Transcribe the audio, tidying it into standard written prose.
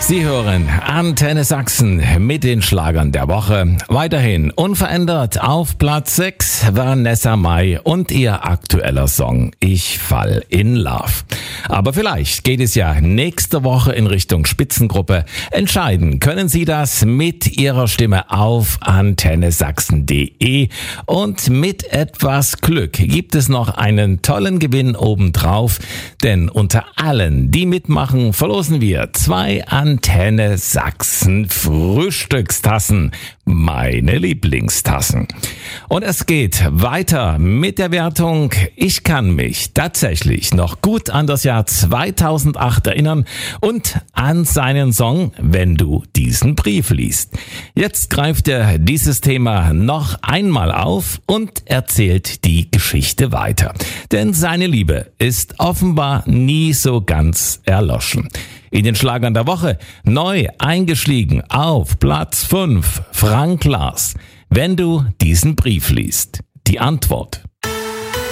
Sie hören Antenne Sachsen mit den Schlagern der Woche. Weiterhin unverändert auf Platz 6 Vanessa Mai und ihr aktueller Song Ich fall in Love. Aber vielleicht geht es ja nächste Woche in Richtung Spitzengruppe. Entscheiden können Sie das mit Ihrer Stimme auf antennesachsen.de und mit etwas Glück gibt es noch einen tollen Gewinn obendrauf, denn unter allen, die mitmachen, verlosen wir 2 Antenne Sachsen Frühstückstassen, meine Lieblingstassen. Und es geht weiter mit der Wertung. Ich kann mich tatsächlich noch gut an das Jahr 2008 erinnern und an seinen Song Wenn du diesen Brief liest. Jetzt greift er dieses Thema noch einmal auf und erzählt die Geschichte weiter. Denn seine Liebe ist offenbar nie so ganz erloschen. In den Schlagern der Woche neu eingestiegen auf Platz 5 Frank Lars. Wenn du diesen Brief liest. Die Antwort